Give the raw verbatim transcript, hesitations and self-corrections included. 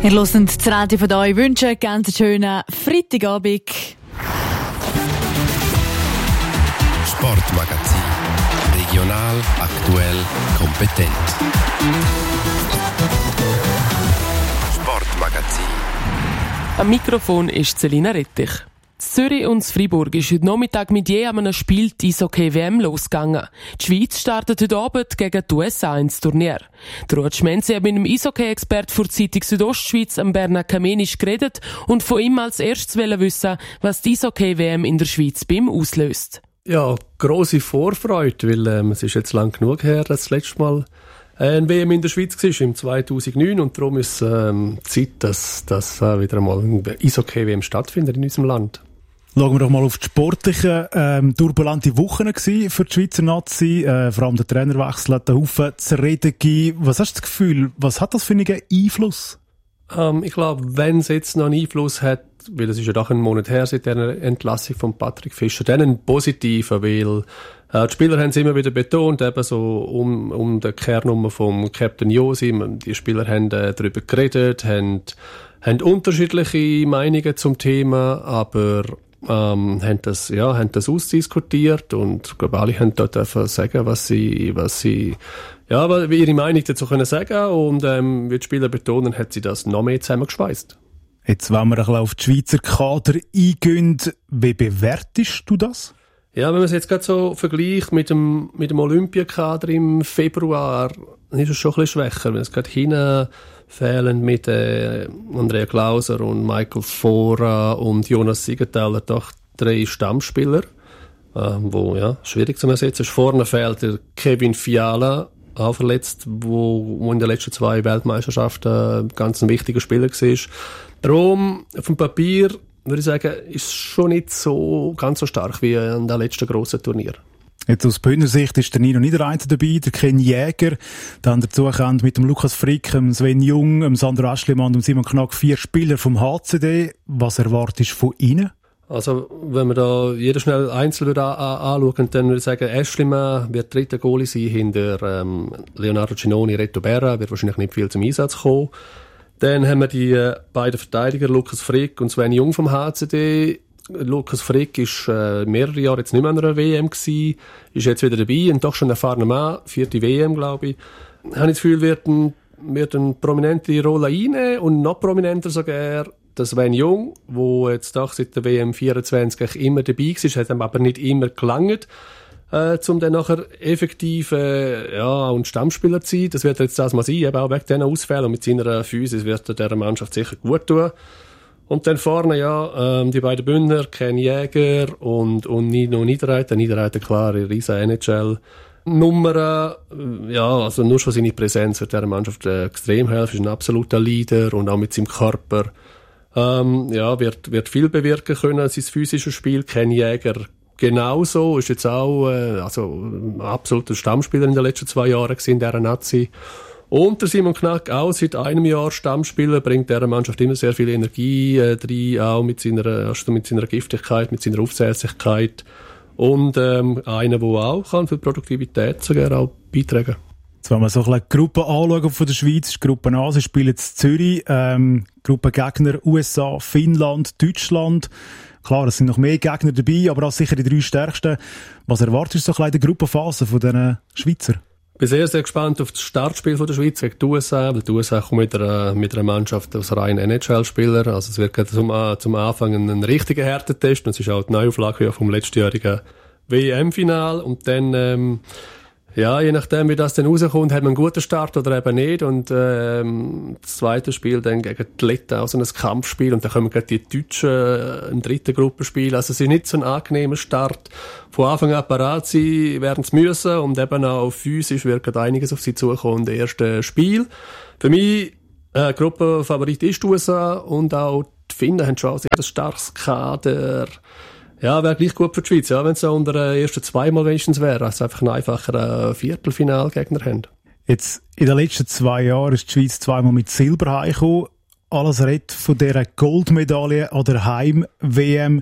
Ihr hört das Radio von euch. Ich wünsche einen ganz schönen Freitagabend. Sportmagazin. Regional, aktuell, kompetent. Sportmagazin. Am Mikrofon ist Selina Rettich. Zürich und Freiburg ist heute Nachmittag mit je einem Spiel die Eishockey-W M losgegangen. Die Schweiz startet heute Abend gegen die U S A ins Turnier. Der Ruud Schmenzi hat mit dem Eishockey-Expert für die Zeitung Südostschweiz, Bernhard Kamenisch, geredet und von ihm als erstes wissen, was die Eishockey-W M in der Schweiz bei ihm auslöst. Ja, grosse Vorfreude, weil ähm, es ist jetzt lang genug her, dass das letzte Mal ein W M in der Schweiz war, im zweitausendneun, und darum ist es ähm, Zeit, dass, dass äh, wieder einmal ein Eishockey-W M stattfindet in unserem Land. Schauen wir doch mal auf die sportlichen, ähm, turbulente Wochen gewesen für die Schweizer Nazi. Äh, vor allem der Trainerwechsel hat einen Haufen zu reden gegeben. Was hast du das Gefühl, was hat das für einen Einfluss? Ähm, ich glaube, wenn es jetzt noch einen Einfluss hat, weil es ist ja doch ein Monat her seit der Entlassung von Patrick Fischer, dann einen positiven, weil äh, die Spieler haben es immer wieder betont, eben so um, um die Kernnummer vom Captain Josi. Die Spieler haben äh, darüber geredet, haben, haben unterschiedliche Meinungen zum Thema, aber Ähm, haben das, ja, haben das ausdiskutiert, und ich glaube, alle haben dort einfach sagen, was sie, was sie, ja, wie ihre Meinung dazu können sagen, und, ähm, wie die Spieler betonen, hat sie das noch mehr zusammengeschweißt. Jetzt, wenn wir ein bisschen auf die Schweizer Kader eingehen, wie bewertest du das? Ja, wenn man es jetzt gerade so vergleicht mit dem, mit dem Olympiakader im Februar, dann ist es schon ein bisschen schwächer, wenn es gerade hinten fehlen mit äh, Andrea Klauser und Michael Fora und Jonas Siegenthaler doch drei Stammspieler, ähm, wo ja schwierig zu ersetzen ist. Vorne fehlt der Kevin Fiala, auch verletzt, wo, wo in den letzten zwei Weltmeisterschaften äh, ganz ein wichtiger Spieler war. Darum, auf dem Papier, würde ich sagen, ist schon nicht so ganz so stark wie an der letzten grossen Turnier. Jetzt aus Bündner Sicht ist der Nino Niederreiter dabei, der Ken Jäger, dann dazu kommt mit dem Lukas Frick, dem Sven Jung, dem Sandro Aschlimann und dem Simon Knack vier Spieler vom H C D. Was erwartest du von ihnen? Also, wenn wir da jeder schnell einzeln anschauen, dann würde ich sagen, Aschlimann wird dritter Goalie sein hinter ähm, Leonardo Cinoni, Reto Berra, wird wahrscheinlich nicht viel zum Einsatz kommen. Dann haben wir die äh, beiden Verteidiger, Lukas Frick und Sven Jung vom H C D. Lukas Frick ist äh, mehrere Jahre jetzt nicht mehr an einer W M gewesen, ist jetzt wieder dabei, und doch schon ein erfahrener Mann, vierte W M, glaube ich. Ich habe das Gefühl, wird, ein, wird eine prominente Rolle einnehmen, und noch prominenter sogar der Sven Jung, der jetzt doch seit der W M vierundzwanzig immer dabei war, hat ihm aber nicht immer gelangt, äh, um dann nachher effektiv äh, ja, und Stammspieler zu sein. Das wird jetzt das mal sein, eben auch wegen diesen Ausfällen, und mit seiner Physis wird er dieser Mannschaft sicher gut tun. Und dann vorne, ja, ähm, die beiden Bündner, Ken Jäger und, und Nino Niederreiter. Niederreiter, klar, eine riesen N H L-Nummer. Äh, ja, also nur schon seine Präsenz wird dieser Mannschaft äh, extrem helfen. Ist ein absoluter Leader, und auch mit seinem Körper, ähm, ja, wird, wird viel bewirken können, sein physisches Spiel. Ken Jäger genauso, ist jetzt auch, äh, also, ein absoluter Stammspieler in den letzten zwei Jahren gewesen, in dieser Nazi. Und der Simon Knack, auch seit einem Jahr Stammspieler, bringt dieser Mannschaft immer sehr viel Energie äh, rein, auch mit seiner, also mit seiner Giftigkeit, mit seiner Aufsässigkeit. Und ähm, einer, der auch kann für Produktivität sogar auch beitragen. Jetzt wollen wir so ein bisschen die Gruppe anschauen von der Schweiz. Gruppe A, sie spielen in Zürich. Ähm, Gruppengegner U S A, Finnland, Deutschland. Klar, es sind noch mehr Gegner dabei, aber auch sicher die drei stärksten. Was erwartest du so ein bisschen in der Gruppenphase von diesen Schweizer? Ich bin sehr, sehr gespannt auf das Startspiel von der Schweiz gegen die U S A, weil die U S A kommt mit einer, mit einer Mannschaft aus rein N H L-Spielern. Also es wird zum, zum Anfang ein richtiger Härtetest, und es ist auch die Neuauflage vom letztjährigen W M-Final. Und dann, ähm, ja, je nachdem, wie das dann rauskommt, hat man einen guten Start oder eben nicht. Und ähm, das zweite Spiel dann gegen die Letten, auch so ein Kampfspiel. Und dann kommen gerade die Deutschen äh, im dritten Gruppenspiel. Also es ist nicht so ein angenehmer Start. Von Anfang an parat sein werden sie müssen, und eben auch physisch wird gerade einiges auf sie zukommen. Das erste Spiel. Für mich, äh, Gruppenfavorit ist die U S A, und auch die Finnen haben schon ein sehr starkes Kader. Ja, wäre gleich gut für die Schweiz, ja, wenn es so unter den ersten zweimal wenigstens wäre, also einfach einen einfacheren Viertelfinalgegner haben. Jetzt, in den letzten zwei Jahren ist die Schweiz zweimal mit Silber heimgekommen. Alles redet von dieser Goldmedaille an der Heim-W M.